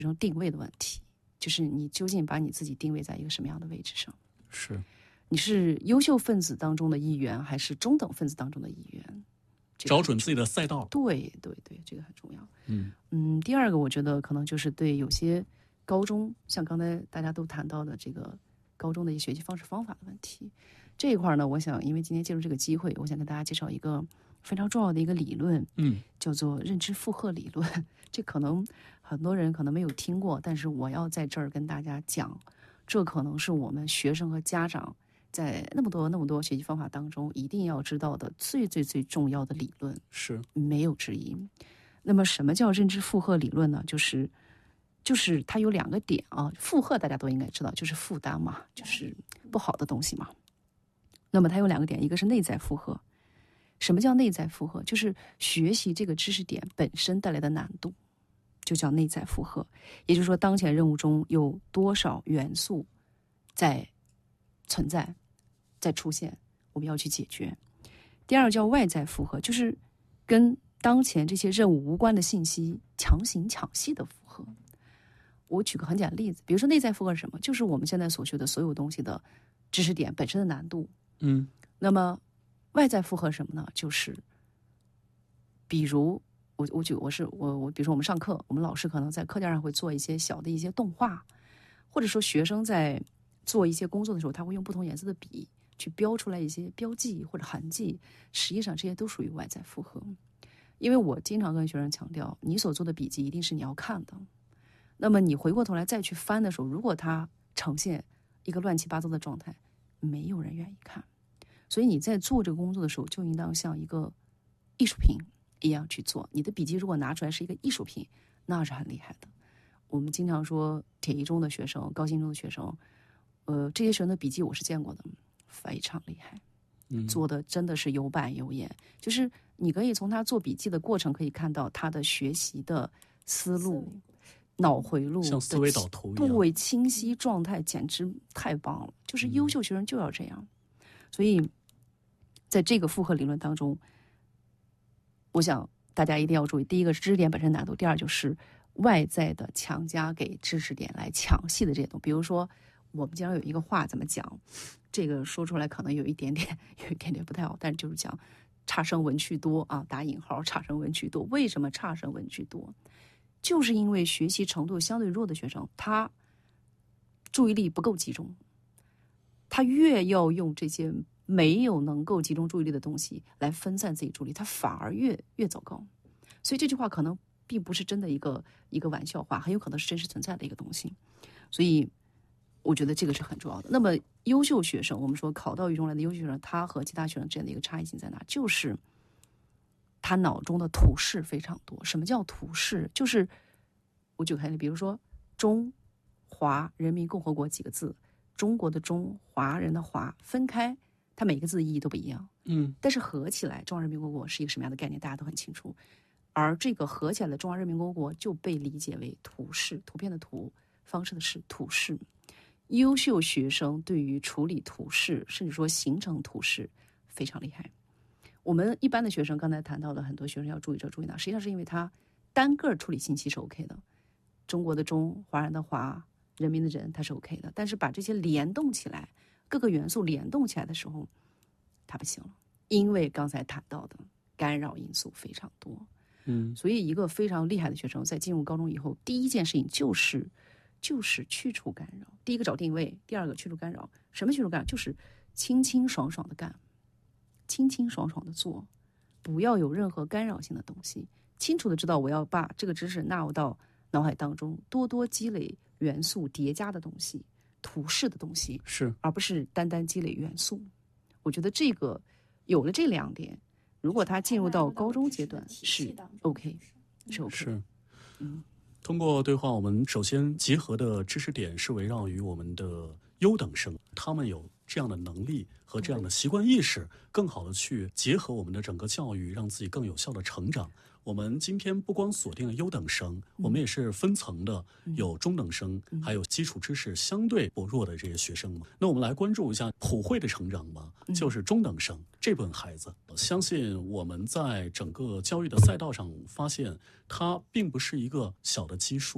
这种定位的问题，就是你究竟把你自己定位在一个什么样的位置上？ 是， 你是优秀分子当中的一员，还是中等分子当中的一员？ 找准自己的赛道。 对，这个很重要。第二个我觉得可能就是对有些高中，像刚才大家都谈到的这个高中的一些学习方式方法的问题，这一块呢，我想因为今天借助这个机会，我想跟大家介绍一个非常重要的一个理论，叫做认知负荷理论。这可能很多人可能没有听过，但是我要在这儿跟大家讲，这可能是我们学生和家长在那么多学习方法当中一定要知道的最重要的理论， 是没有之一。那么什么叫认知负荷理论呢？就是它有2个点啊，负荷大家都应该知道，就是负担嘛，就是不好的东西嘛。那么它有2个点，一个是内在负荷。什么叫内在负荷？就是学习这个知识点本身带来的难度，就叫内在负荷。也就是说，当前任务中有多少元素在存在，在出现，我们要去解决。第二叫外在负荷，就是跟当前这些任务无关的信息强行抢戏的负荷。我举个很简单的例子，比如说内在负荷是什么？就是我们现在所学的所有东西的知识点本身的难度。那么外在负荷是什么呢？就是比如比如说我们上课，我们老师可能在课件上会做一些小的一些动画，或者说学生在做一些工作的时候，他会用不同颜色的笔去标出来一些标记或者痕迹，实际上这些都属于外在负荷。因为我经常跟学生强调，你所做的笔记一定是你要看的，那么你回过头来再去翻的时候，如果它呈现一个乱七八糟的状态，没有人愿意看。所以你在做这个工作的时候，就应当像一个艺术品一样去做。你的笔记如果拿出来是一个艺术品，那是很厉害的。我们经常说铁一中的学生、高新中的学生，这些学生的笔记我是见过的，非常厉害，做的真的是有板有眼。就是你可以从他做笔记的过程可以看到他的学习的思路、脑回路， 像思维导图一样， 对，清晰状态简直太棒了。就是优秀学生就要这样。所以在这个负荷理论当中，我想大家一定要注意，第一个是知识点本身难度，第二就是外在的强加给知识点来抢戏的这些东西。比如说我们经常有一个话怎么讲，这个说出来可能有一点点不太好，但是就是讲差生文趣多啊，打引号，差生文趣多。为什么差生文趣多？就是因为学习程度相对弱的学生，他注意力不够集中，他越要用这些没有能够集中注意力的东西来分散自己注意力，他反而越糟糕。所以这句话可能并不是真的一个玩笑话，很有可能是真实存在的一个东西。所以我觉得这个是很重要的。那么优秀学生，我们说考到一中来的优秀学生，他和其他学生之间的一个差异性在哪？就是他脑中的图示非常多。什么叫图示？就是我举个例子，比如说中华人民共和国几个字，中国的中，华人的华，分开它每个字的意义都不一样，但是合起来中华人民共和国是一个什么样的概念，大家都很清楚。而这个合起来的中华人民共和国就被理解为图示，图片的图，方式的是图示。优秀学生对于处理图示，甚至说形成图示非常厉害。我们一般的学生刚才谈到的很多学生要注意这注意那，实际上是因为他单个处理信息是 OK 的，中国的中，华人的华，人民的人，它是 OK 的。但是把这些联动起来，各个元素联动起来的时候，它不行了，因为刚才谈到的干扰因素非常多。所以一个非常厉害的学生在进入高中以后，第一件事情就是去除干扰。第一个找定位，第二个去除干扰。什么去除干扰？就是清清爽爽的干，清清爽爽的做，不要有任何干扰性的东西。清楚的知道我要把这个知识纳入到脑海当中，多多积累元素叠加的东西，图示的东西， 是， 而不是单单积累元素。我觉得这个有了这2点，如果他进入到高中阶段是 OK， 是 OK。 是，通过对话，我们首先结合的知识点是围绕于我们的优等生，他们有这样的能力和这样的习惯意识，更好的去结合我们的整个教育，让自己更有效的成长。我们今天不光锁定了优等生，我们也是分层的，有中等生，还有基础知识相对薄弱的这些学生嘛。那我们来关注一下普惠的成长吧，就是中等生这部分孩子。相信我们在整个教育的赛道上发现，它并不是一个小的基数。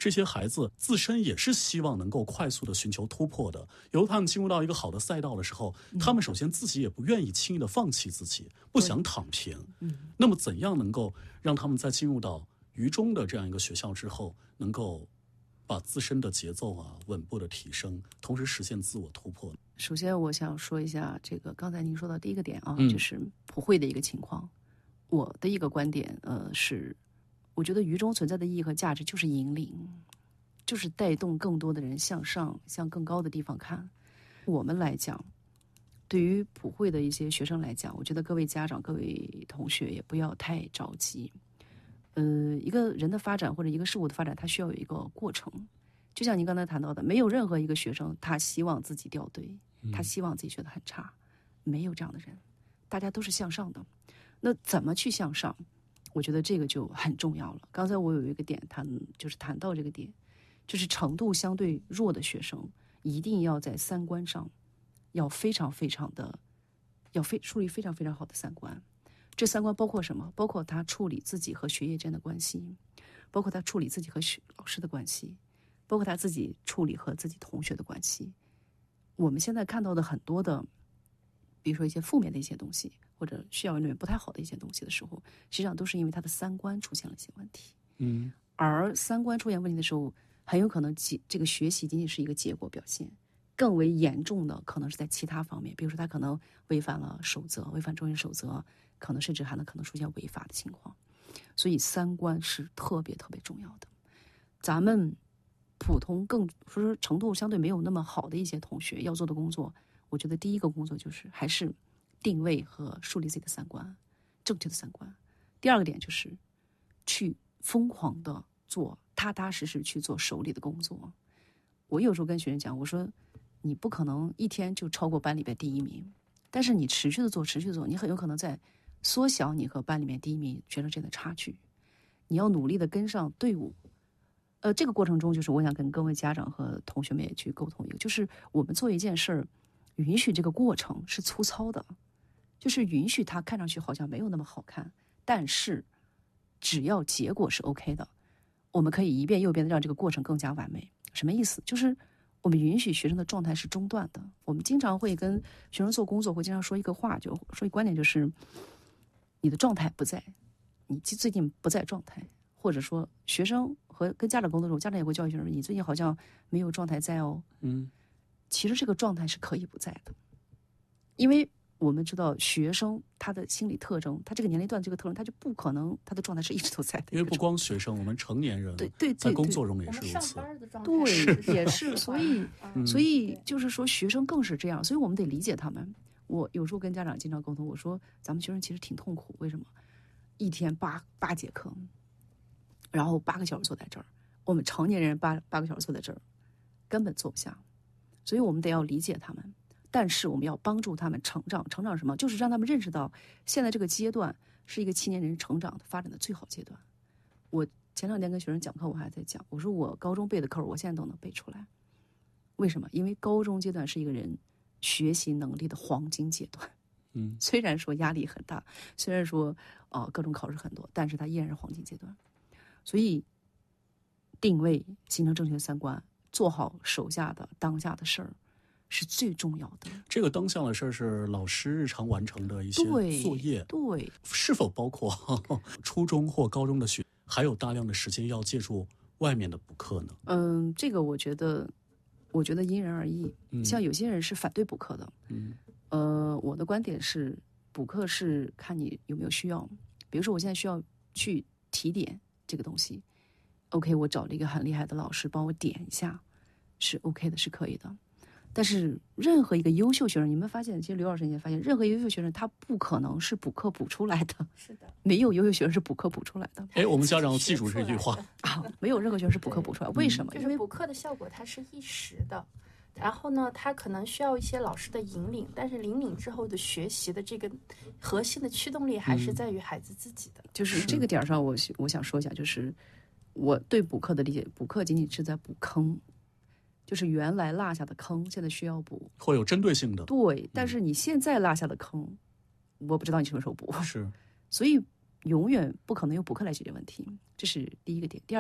这些孩子自身也是希望能够快速的寻求突破的。由他们进入到一个好的赛道的时候，他们首先自己也不愿意轻易的放弃自己，不想躺平。那么怎样能够让他们在进入到于中的这样一个学校之后，能够把自身的节奏稳步的提升，同时实现自我突破？ 首先我想说一下这个刚才您说的第一个点就是普惠的一个情况。我的一个观点是，我觉得于中存在的意义和价值就是引领，就是带动更多的人向上，向更高的地方看。我们来讲，对于普惠的一些学生来讲，我觉得各位家长、各位同学也不要太着急。一个人的发展或者一个事物的发展，它需要有一个过程。就像您刚才谈到的，没有任何一个学生他希望自己掉队，他希望自己学得很差，没有这样的人，大家都是向上的。那怎么去向上？我觉得这个就很重要了。刚才我有一个点谈到这个点，就是程度相对弱的学生，一定要在三观上要非常非常的，树立非常非常好的三观。这三观包括什么？包括他处理自己和学业之间的关系，包括他处理自己和老师的关系，包括他自己处理和自己同学的关系。我们现在看到的很多的，比如说一些负面的一些东西，或者学校里面不太好的一些东西的时候，实际上都是因为他的三观出现了一些问题。而三观出现问题的时候，很有可能这个学习仅仅是一个结果表现，更为严重的可能是在其他方面，比如说他可能违反了守则，违反中学守则，可能甚至还可能出现违法的情况。所以三观是特别特别重要的。咱们普通说程度相对没有那么好的一些同学要做的工作，我觉得第一个工作就是还是定位和树立自己的三观，正确的三观。第二个点就是去疯狂的做，踏踏实实去做手里的工作。我有时候跟学生讲，我说你不可能一天就超过班里边第一名，但是你持续的做，你很有可能在缩小你和班里面第一名学生之间的差距。你要努力的跟上队伍。这个过程中，就是我想跟各位家长和同学们也去沟通一个，就是我们做一件事儿，允许这个过程是粗糙的，就是允许它看上去好像没有那么好看，但是只要结果是 OK 的，我们可以一遍又一遍的让这个过程更加完美。什么意思？就是我们允许学生的状态是中断的。我们经常会跟学生做工作，会经常说一个话，就说一个观点，就是你的状态不在，你最近不在状态，或者说学生和跟家长沟通的时候，家长也会教育学生，你最近好像没有状态在哦。其实这个状态是可以不在的，因为我们知道学生他的心理特征，他这个年龄段这个特征，他就不可能他的状态是一直都在的。 因为不光学生，我们成年人对在工作中也是如此。 对，也是。所以就是说学生更是这样，所以我们得理解他们。我有时候跟家长经常沟通，我说咱们学生其实挺痛苦，为什么？一天八节课，然后8个小时坐在这儿，我们成年人八个小时坐在这儿，根本坐不下。所以我们得要理解他们，但是我们要帮助他们成长。成长什么？就是让他们认识到，现在这个阶段是一个青年人成长的发展的最好阶段。我前2天跟学生讲课，我还在讲，我说我高中背的课，我现在都能背出来。为什么？因为高中阶段是一个人学习能力的黄金阶段。虽然说压力很大，虽然说各种考试很多，但是它依然是黄金阶段。所以定位，形成正确的三观，做好手下的当下的事儿是最重要的。 这个当下的事儿是老师日常完成的一些作业， 对， 是否包括初中或高中的学，还有大量的时间要借助外面的补课呢？ 这个我觉得因人而异。像有些人是反对补课的。我的观点是，补课是看你有没有需要。比如说我现在需要去提点这个东西 ，OK， 我找了一个很厉害的老师帮我点一下，是 OK 的，是可以的。但是任何一个优秀学生，你们发现，其实刘老师也发现，任何优秀学生他不可能是补课补出来的。 是的， 没有优秀学生是补课补出来的。 我们家长要记住这句话没有任何学生是补课补出来。为什么？ 因为补课的效果它是一时的。然后呢，他可能需要一些老师的引领，但是引领之后的学习的这个核心的驱动力还是在于孩子自己的。 就是这个点上，我想说一下，就是我对补课的理解，补课仅仅是在补坑，就是原来落下的坑，现在需要补， 会有针对性的。 对，但是你现在落下的坑，我不知道你什么时候补。 是， 所以永远不可能用补课来解决问题，这是第一个点。第二